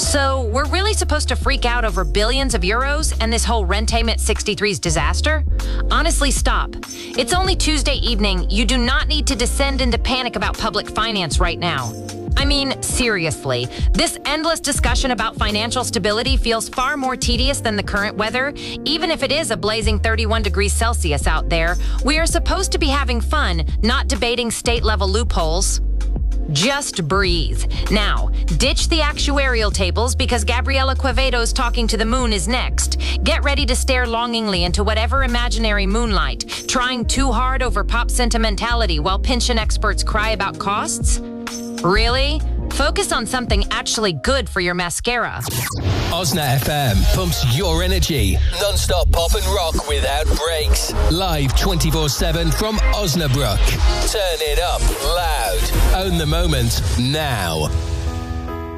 So, we're really supposed to freak out over billions of euros and this whole Rentainment 63's disaster? Honestly, stop. It's only Tuesday evening. You do not need to descend into panic about public finance right now. I mean, seriously, this endless discussion about financial stability feels far more tedious than the current weather. Even if it is a blazing 31 degrees Celsius out there, we are supposed to be having fun, not debating state-level loopholes. Just breathe. Now, ditch the actuarial tables because Gabriela Quevedo's Talking to the Moon is next. Get ready to stare longingly into whatever imaginary moonlight, trying too hard over pop sentimentality while pension experts cry about costs? Really? Focus on something actually good for your mascara. Osna FM pumps your energy. Non-stop pop and rock without breaks. Live 24/7 from Osnabrück. Turn it up loud. Own the moment now.